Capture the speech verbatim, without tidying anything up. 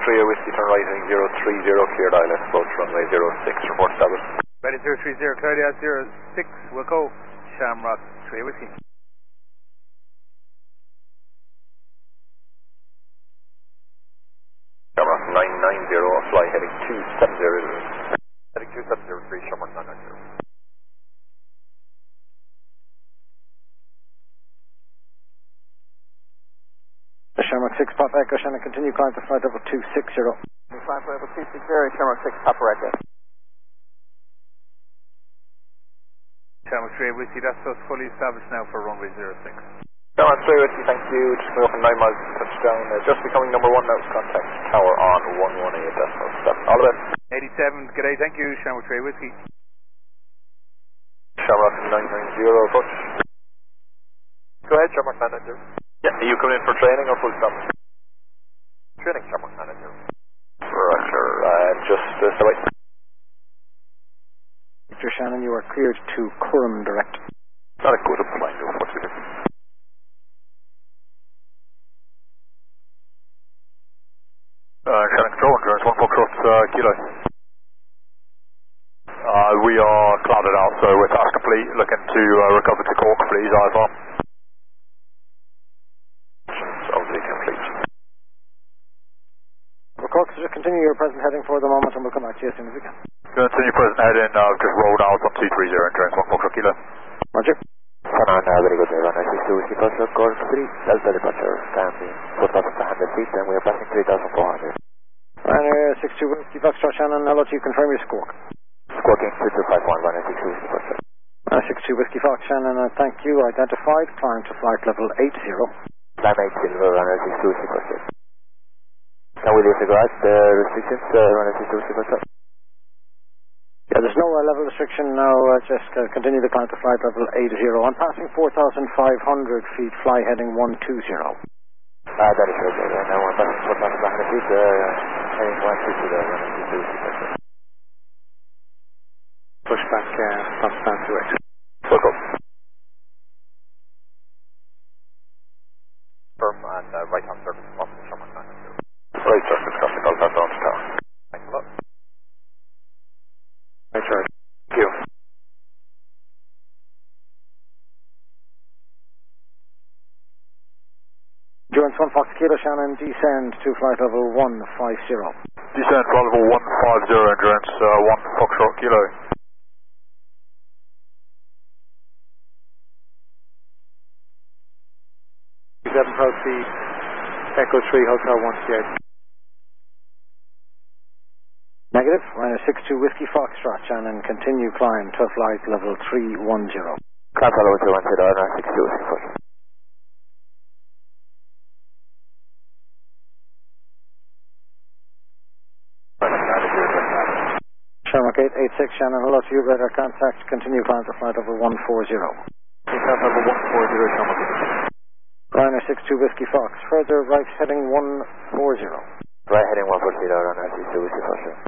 three Whiskey, turn right heading zero three zero, cleared I L S, approach runway zero six, report established. Ready zero three zero, cleared I L S zero six, Wilco, Shamrock, three Whiskey. Shamrock nine nine zero, fly heading two seven zero, heading two seven zero three, Shamrock nine nine zero. Shamrock six, Papa Echo, Shannon, continue climb to flight level two six zero. Climb to level two six zero, Shamrock six, Papa Echo. Shamrock three Whiskey, that's us fully established now for runway zero six. Shamrock three Whiskey, thank you, just coming up in nine miles to touchdown, uh, just becoming number one now, contact tower on one one eight decimal seven. All the best. eighty-seven, good day, thank you, Shamrock three Whiskey. Shamrock nine nine zero, approach. Go ahead, Shamrock nine nine zero. Yeah, are you coming in for training or full stop? Training, Shamrock nine nine zero. Roger, uh, just uh, so wait. Victor Shannon, you are cleared to Curram direct. Not a good flying over, what's it? Uh, Shannon Control, endurance one Foxtrot, uh, kilo. Uh, we are clouded out, so we're task complete, looking to uh, recover to Cork, please, I F R. Only complete. Cork, so just continue your present heading for the moment and we'll come back to you as soon as we can. Continue present heading, uh, just rolled out on two three zero, endurance one Foxtrot, kilo. Roger. Sana, uh, very good day, runway six two Whiskey Foxtrot, Cork three, Delta departure, standing four thousand five hundred feet, and we are passing three thousand four hundred. Runway six two Whiskey Foxtrot, Shannon, L O T, confirm your squawk. Squawking two two five one, runway six two Whiskey Foxtrot. Uh, six two Whiskey Fox, Shannon, uh, thank you, identified, climb to flight level eight zero. Climb eight zero, runway six two Whiskey Foxtrot. Can we disregard the restrictions, uh, runway six two Whiskey Foxtrot? Yeah, there's no uh, level restriction now, uh, just uh, continue the climb to flight level eight zero. I'm passing four thousand five hundred feet, fly heading one two zero. Uh, that is right, uh, now we're passing four thousand five hundred feet, uh, heading one two zero, runway six two Whiskey Foxtrot. Push back, uh, stop stand to X. Welcome. Firm and uh, right hand surface crossing Shamrock nine nine zero. Right surface crossing Golf Alpha on tower. Thanks a lot. Right, sir. Thank you. Endurance one Fox Kilo, Shannon, descend to flight level one five zero. Descend flight level one five zero, endurance uh, one Foxtrot, kilo. seven proceed, Echo three, Hotel one Sierra. Negative, runway six two Whiskey Foxtrot, Shannon, continue climb to flight level three one zero. Climb follow two one zero, runway six two Whiskey Foxtrot. Shamrock eight eight six, Shannon, hello to you, radar contact, continue climb to flight level one four zero. Climb level one four zero, Shamrock. Runway six two Whiskey Fox, further right heading one four zero. Right heading one four zero, runway six two Whiskey Foxtrot.